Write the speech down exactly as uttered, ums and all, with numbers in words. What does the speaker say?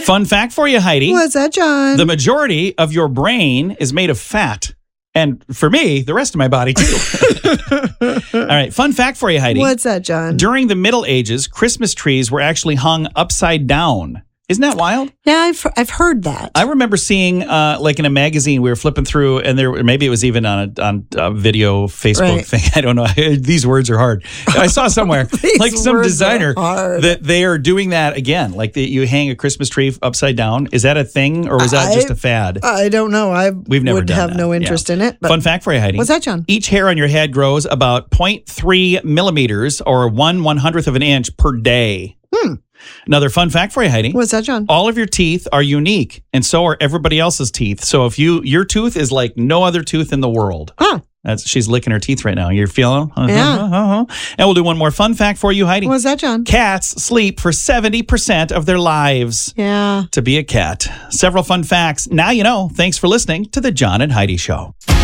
Fun fact for you, Heidi. What's that, John? The majority of your brain is made of fat. And for me, the rest of my body, too. All right. Fun fact for you, Heidi. What's that, John? During the Middle Ages, Christmas trees were actually hung upside down. Isn't that wild? Yeah, I've I've heard that. I remember seeing, uh, like in a magazine, we were flipping through, and there maybe it was even on a, on a video Facebook Right. thing. I don't know. These words are hard. I saw somewhere, like some words designer, are hard. that they are doing that again. Like the, you hang a Christmas tree upside down. Is that a thing, or was that I- just a fad? I don't know. I We've never would done have that. no interest Yeah. in it. But Fun fact for you, Heidi. what's that, John? Each hair on your head grows about zero point three millimeters, or one one hundredth of an inch per day. Hmm. Another fun fact for you, Heidi. What's that, John? All of your teeth are unique, and so are everybody else's teeth. So if you your tooth is like no other tooth in the world. Huh. That's she's licking her teeth right now. You're feeling? Uh-huh, Yeah. uh-huh. And we'll do one more fun fact for you, Heidi. What's that, John? Cats sleep for seventy percent of their lives. Yeah. To be a cat. Several fun facts. Now you know. Thanks for listening to the John and Heidi Show.